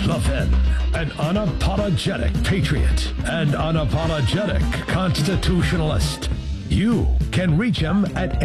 Levin, an unapologetic patriot and unapologetic constitutionalist. You can reach him at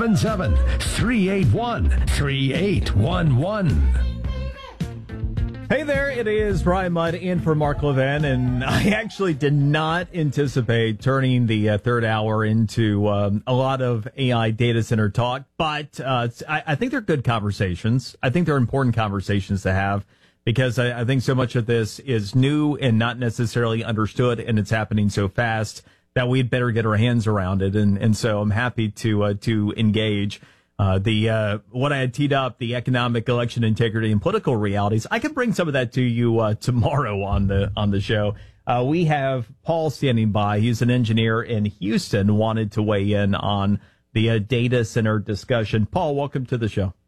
877-381-3811. Hey there, it is Brian Mudd in for Mark Levin, and I actually did not anticipate turning the third hour into a lot of AI data center talk, but I think they're good conversations. I think they're important conversations to have because I think so much of this is new and not necessarily understood, and it's happening so fast that we'd better get our hands around it, and so I'm happy to engage. What I had teed up, the economic, election integrity, and political realities. I can bring some of that to you tomorrow on the show. We have Paul standing by. He's an engineer in Houston, wanted to weigh in on the data center discussion. Paul, welcome to the show.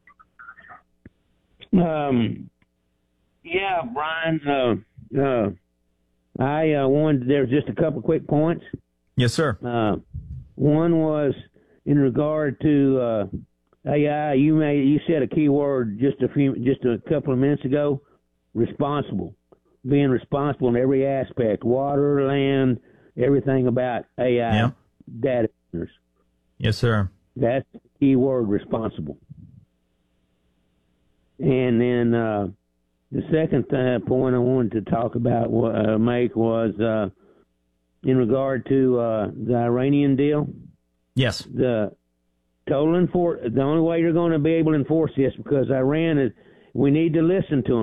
Yeah, Brian. I wanted. There's just a couple quick points. Yes, sir. One was in regard to AI. You said a key word just a couple of minutes ago. Responsible, being responsible in every aspect, water, land, everything about AI data centers. Yes, sir. That's the key word, responsible. And then the second point I wanted to talk about, make was in regard to the Iranian deal. Yes. The only way you're going to be able to enforce this, because Iran is, we need to listen to them.